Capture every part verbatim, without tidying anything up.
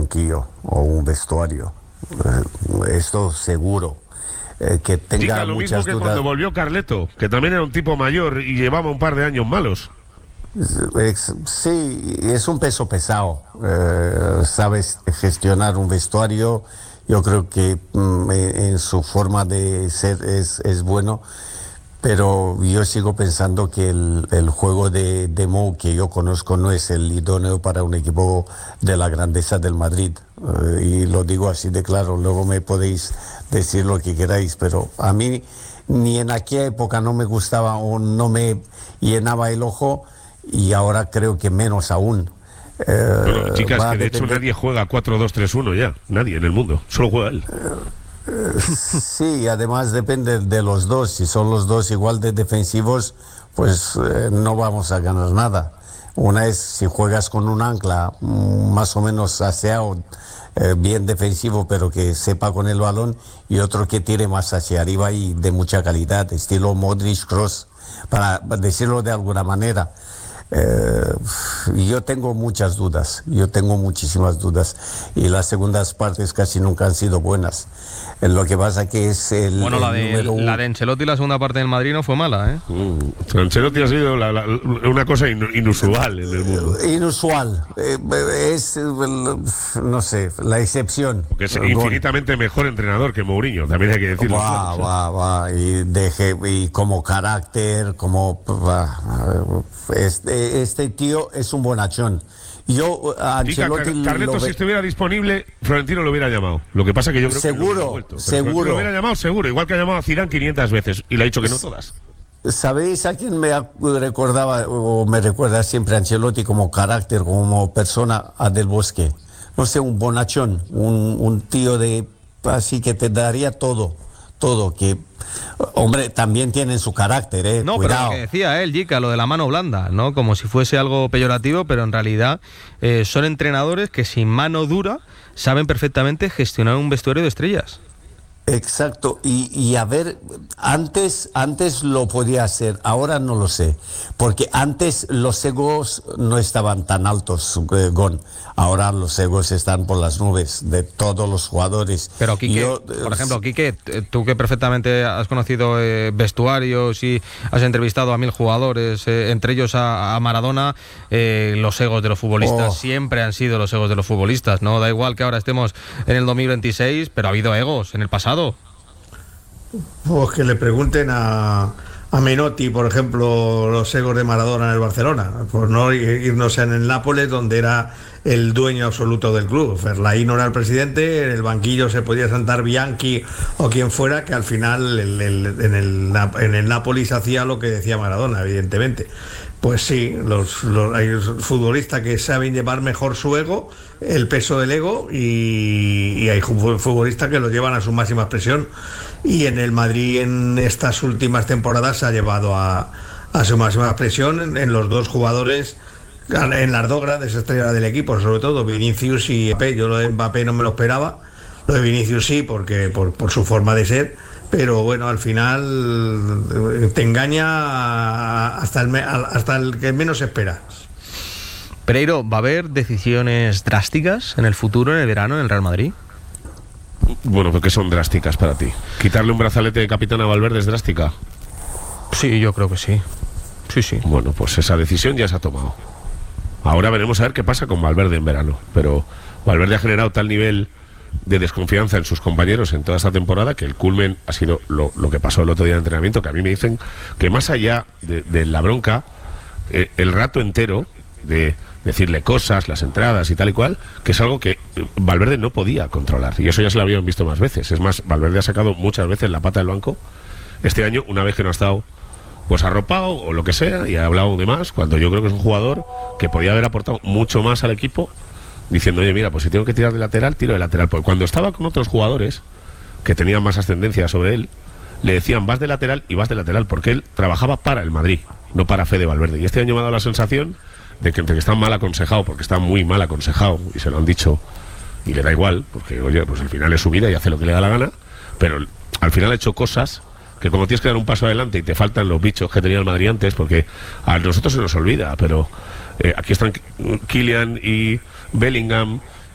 banquillo o un vestuario. Eh, esto seguro. Eh, que tenga Chica, lo muchas mismo que dudas. cuando volvió Carleto, que también era un tipo mayor y llevaba un par de años malos. Es- sí, es un peso pesado. Eh, sabes gestionar un vestuario. Yo creo que mm, en, en su forma de ser es, es bueno. Pero yo sigo pensando que el, el juego de, de Mou que yo conozco no es el idóneo para un equipo de la grandeza del Madrid. Eh, y lo digo así de claro, luego me podéis decir lo que queráis, pero a mí ni en aquella época no me gustaba o no me llenaba el ojo y ahora creo que menos aún. Eh, Bueno, chicas, va a que de hecho depender- nadie juega cuatro dos tres uno ya. Nadie en el mundo. Solo juega él. Sí, además depende de los dos. Si son los dos igual de defensivos, pues eh, no vamos a ganar nada. Una es si juegas con un ancla mm, más o menos aseado, eh, bien defensivo, pero que sepa con el balón, y otro que tire más hacia arriba y de mucha calidad, estilo Modric, Kroos, para decirlo de alguna manera. Eh, yo tengo muchas dudas, yo tengo muchísimas dudas y las segundas partes casi nunca han sido buenas. Eh, Lo que pasa que es el, Bueno, la el de, número la uno. de Ancelotti, la segunda parte del Madrid no fue mala, ¿eh? Mm. Ancelotti ha sido la- la- una cosa inu- inusual en el mundo. Inusual, eh, es, eh, el- no sé, la excepción. Que es Gol. infinitamente mejor entrenador que Mourinho, también hay que decirlo. Va, va, va, y, deje, y como carácter, como... va, este, este tío es un bonachón. Yo a Chica, Ancelotti Car- Carleto, lo si ve- estuviera disponible, Florentino lo hubiera llamado. Lo que pasa que yo creo que Seguro, no ha vuelto. Pero seguro. Florentino lo hubiera llamado seguro, igual que ha llamado a Zidane quinientas veces y le ha dicho que no todas. ¿Sabéis a quién me ac- recordaba o me recuerda siempre Ancelotti como carácter, como persona? A Del Bosque. No sé, un bonachón, un, un tío de así que te daría todo, todo, que hombre, también tienen su carácter, eh. No, Cuidado. pero lo que decía él, Jica, lo de la mano blanda, ¿no? Como si fuese algo peyorativo, pero en realidad eh, son entrenadores que sin mano dura saben perfectamente gestionar un vestuario de estrellas. Exacto, y, y a ver, antes, antes lo podía hacer, ahora no lo sé, porque antes los egos no estaban tan altos, eh, Gon, ahora los egos están por las nubes de todos los jugadores. Pero Quique, Yo, por eh, ejemplo, Quique, t- tú que perfectamente has conocido eh, vestuarios y has entrevistado a mil jugadores, eh, entre ellos a, a Maradona, eh, los egos de los futbolistas Oh. siempre han sido los egos de los futbolistas, ¿no? Da igual que ahora estemos en el dos mil veintiséis, pero ha habido egos en el pasado. Pues que le pregunten a, a Menotti, por ejemplo, los egos de Maradona en el Barcelona, por no irnos en el Nápoles, donde era el dueño absoluto del club. Fellaini era el presidente, en el banquillo se podía sentar Bianchi o quien fuera, que al final el- el- en, el, Nap- en el Nápoles hacía lo que decía Maradona, evidentemente. Pues sí, los, los- hay futbolistas que saben llevar mejor su ego, el peso del ego, y, y hay fu- futbolistas que lo llevan a su máxima expresión. Y en el Madrid en estas últimas temporadas se ha llevado a, a su máxima expresión en, en los dos jugadores, en las dos grandes estrellas del equipo, sobre todo Vinicius y Mbappé. Yo lo de Mbappé no me lo esperaba, lo de Vinicius sí, porque por, por su forma de ser. Pero bueno, al final eh, te engaña hasta el, me- hasta el que menos esperas. Pereiro, ¿va a haber decisiones drásticas en el futuro, en el verano, en el Real Madrid? Bueno, porque son drásticas para ti. Quitarle un brazalete de capitán a Valverde es drástica. Sí, yo creo que sí. Sí, sí. Bueno, pues esa decisión ya se ha tomado. Ahora veremos a ver qué pasa con Valverde en verano. Pero Valverde ha generado tal nivel de desconfianza en sus compañeros en toda esta temporada que el culmen ha sido lo, lo que pasó el otro día de entrenamiento, que a mí me dicen que más allá de, de la bronca, eh, el rato entero de decirle cosas, las entradas y tal y cual, que es algo que eh, Valverde no podía controlar. Y eso ya se lo habían visto más veces. Es más, Valverde ha sacado muchas veces la pata del banco. Este año, una vez que no ha estado pues arropado o lo que sea, y ha hablado de más, cuando yo creo que es un jugador que podía haber aportado mucho más al equipo, diciendo, oye, mira, pues si tengo que tirar de lateral, tiro de lateral. Porque cuando estaba con otros jugadores que tenían más ascendencia sobre él, le decían, vas de lateral y vas de lateral, porque él trabajaba para el Madrid, no para Fede Valverde. Y este año me ha dado la sensación de que, de que está mal aconsejado, porque está muy mal aconsejado, y se lo han dicho, y le da igual, porque, oye, pues al final es su vida y hace lo que le da la gana, pero al final ha hecho cosas que como tienes que dar un paso adelante y te faltan los bichos que tenía el Madrid antes, porque a nosotros se nos olvida, pero eh, aquí están Kylian y Bellingham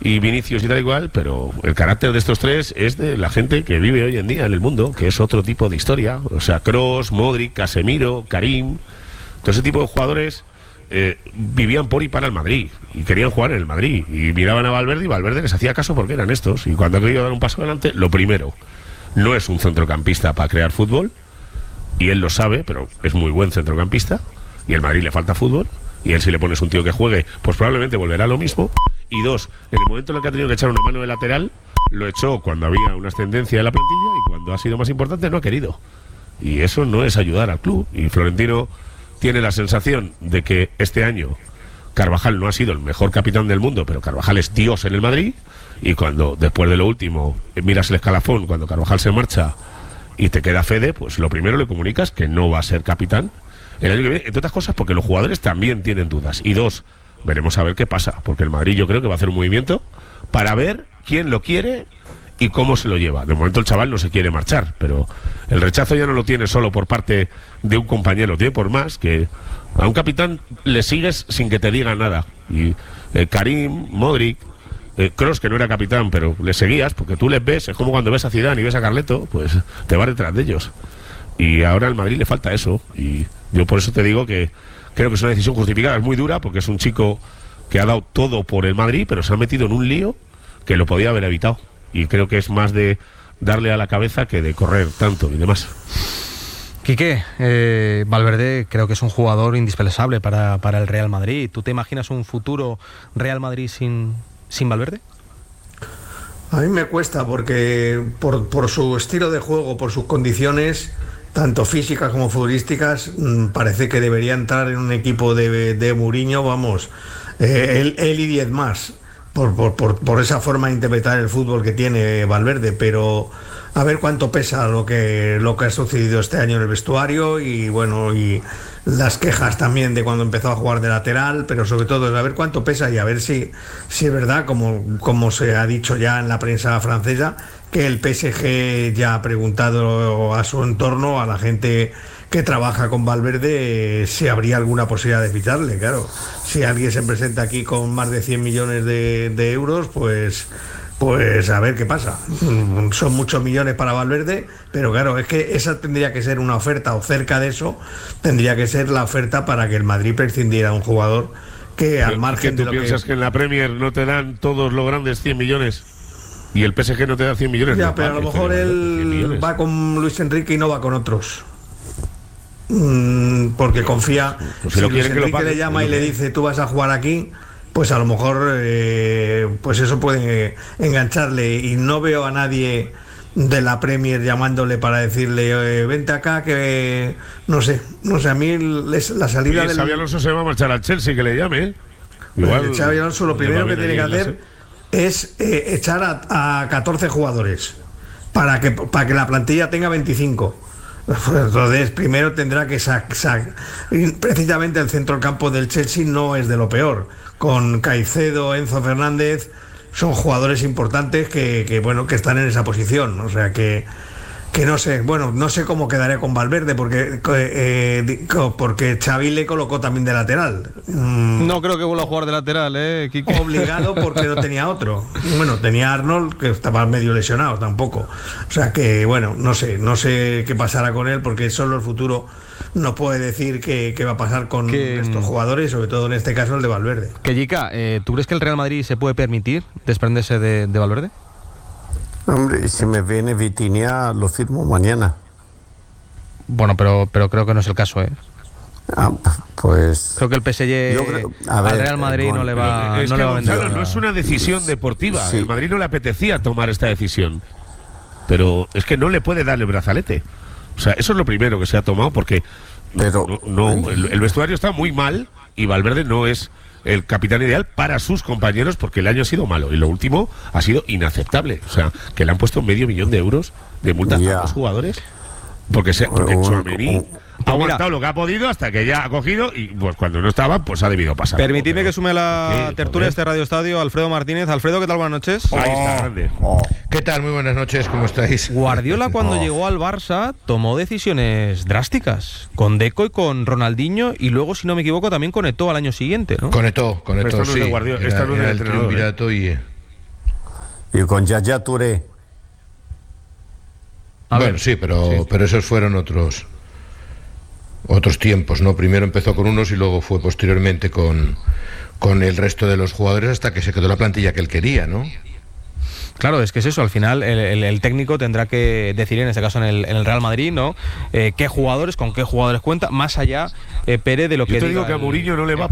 y Vinicius y tal igual, pero el carácter de estos tres es de la gente que vive hoy en día en el mundo, que es otro tipo de historia. O sea, Kroos, Modric, Casemiro, Karim, todo ese tipo de jugadores eh, vivían por y para el Madrid y querían jugar en el Madrid y miraban a Valverde y Valverde les hacía caso porque eran estos. Y cuando ha querido dar un paso adelante, lo primero, no es un centrocampista para crear fútbol, y él lo sabe, pero es muy buen centrocampista, y al Madrid le falta fútbol, y él, si le pones un tío que juegue, pues probablemente volverá a lo mismo. Y dos, en el momento en el que ha tenido que echar una mano de lateral, lo echó cuando había una ascendencia de la plantilla, y cuando ha sido más importante no ha querido. Y eso no es ayudar al club. Y Florentino tiene la sensación de que este año Carvajal no ha sido el mejor capitán del mundo, pero Carvajal es Dios en el Madrid, y cuando, después de lo último, miras el escalafón, cuando Carvajal se marcha y te queda Fede, pues lo primero le comunicas que no va a ser capitán el año que viene, entre otras cosas porque los jugadores también tienen dudas. Y dos, veremos a ver qué pasa, porque el Madrid yo creo que va a hacer un movimiento para ver quién lo quiere y cómo se lo lleva. De momento el chaval no se quiere marchar, pero el rechazo ya no lo tiene solo por parte de un compañero, tiene por más que a un capitán le sigues sin que te diga nada. Y eh, Karim, Modric, eh, Kroos, que no era capitán, pero le seguías porque tú les ves, es como cuando ves a Zidane y ves a Carleto, pues te vas detrás de ellos. Y ahora al Madrid le falta eso, y yo por eso te digo que creo que es una decisión justificada, es muy dura porque es un chico que ha dado todo por el Madrid, pero se ha metido en un lío que lo podía haber evitado. Y creo que es más de darle a la cabeza que de correr tanto y demás. Quique, eh, Valverde creo que es un jugador indispensable para, para el Real Madrid. ¿Tú te imaginas un futuro Real Madrid sin, sin Valverde? A mí me cuesta porque por, por su estilo de juego, por sus condiciones, tanto físicas como futbolísticas, mmm, parece que debería entrar en un equipo de, de Mourinho, vamos, eh, él, él y diez más. Por, por, por, por esa forma de interpretar el fútbol que tiene Valverde, pero a ver cuánto pesa lo que, lo que ha sucedido este año en el vestuario, y bueno, y las quejas también de cuando empezó a jugar de lateral, pero sobre todo a ver cuánto pesa y a ver si, si es verdad, como, como se ha dicho ya en la prensa francesa, que el P S G ya ha preguntado a su entorno, a la gente que trabaja con Valverde, eh, si habría alguna posibilidad de ficharle. Claro, si alguien se presenta aquí con más de cien millones de, de euros, pues pues a ver qué pasa. Son muchos millones para Valverde, pero claro, es que esa tendría que ser una oferta, o cerca de eso tendría que ser la oferta para que el Madrid prescindiera de un jugador que al margen ¿Tú de lo piensas que... que en la Premier no te dan todos los grandes cien millones? Y el P S G no te da cien millones. Ya, no, pero a lo mejor él va con Luis Enrique y no va con otros. Mm, porque confía. Pues si si lo Luis quiere, que lo Enrique pague, le llama que y lo le pague. dice tú vas a jugar aquí, pues a lo mejor eh, pues eso puede engancharle. Y no veo a nadie de la Premier llamándole para decirle eh, vente acá, que no sé, no sé, a mí les- la salida Y del Xabi Alonso se va a marchar al Chelsea, que le llame, ¿eh? el Xabi Alonso lo le primero va que bien tiene que ahí en la hacer es eh, echar a, a catorce jugadores para que, para que la plantilla tenga veinticinco. Entonces primero tendrá que sacar, precisamente el centro del campo del Chelsea no es de lo peor, con Caicedo, Enzo Fernández, son jugadores importantes que, que bueno, que están en esa posición, o sea que que no sé, bueno, no sé cómo quedaré con Valverde, porque eh, porque Xavi le colocó también de lateral. Mm, No creo que vuelva a jugar de lateral, ¿eh, Quique? obligado porque no tenía otro. Bueno, tenía Arnold, que estaba medio lesionado tampoco. O sea que, bueno, no sé, no sé qué pasará con él, porque solo el futuro nos puede decir qué, qué va a pasar con Que, estos jugadores, sobre todo en este caso el de Valverde. Que Jica, eh, ¿tú crees que el Real Madrid se puede permitir desprenderse de, de Valverde? Hombre, si me viene Vitinha, lo firmo mañana. Bueno, pero, pero creo que no es el caso, ¿eh? Ah, pues... Creo que el P S G Yo creo- a ver, al Real Madrid eh, no le Pero va, es no que, le va a vender. Gonzalo, no nada. es una decisión deportiva. Sí. El Madrid no le apetecía tomar esta decisión. Pero es que no le puede dar el brazalete. O sea, eso es lo primero que se ha tomado, porque Pero- no, no, el, el vestuario está muy mal y Valverde no es el capitán ideal para sus compañeros, porque el año ha sido malo y lo último ha sido inaceptable. O sea, que le han puesto medio millón de euros de multa Ya. a los jugadores porque, se, porque Un- Tchouaméni un- ha mira. aguantado lo que ha podido hasta que ya ha cogido y pues cuando no estaba, pues ha debido pasar. Permitidme Pero- que sume a la ¿Qué? tertulia de Joder. este Radio Estadio Alfredo Martínez. Alfredo, ¿qué tal? Buenas noches. Ahí está, grande. Oh, ¿Qué tal? Muy buenas noches, ¿cómo estáis? Guardiola, cuando Oh. llegó al Barça, tomó decisiones drásticas con Deco y con Ronaldinho, y luego, si no me equivoco, también con Eto'o al año siguiente, ¿no? Conectó, Pero conectó, esto no es sí. de Guardiola, Era- esta no es era del el entrenador, triunvirato y, y con Yaya Touré. A bueno, ver, sí, pero, sí. pero esos fueron otros otros tiempos, ¿no? Primero empezó con unos y luego fue posteriormente con, con el resto de los jugadores hasta que se quedó la plantilla que él quería, ¿no? Claro, es que es eso, al final el, el, el técnico tendrá que decidir, en este caso en el, en el Real Madrid, ¿no? Eh, qué jugadores, con qué jugadores cuenta, más allá, eh, Pérez, de lo Yo que te diga digo que a el, Mourinho no le va